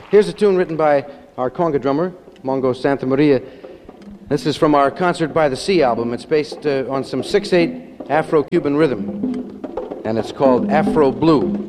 Here's a tune written by our conga drummer, Mongo Santa Maria. This is from our Concert by the Sea album. It's based on some 6/8 Afro-Cuban rhythm, and it's called Afro Blue.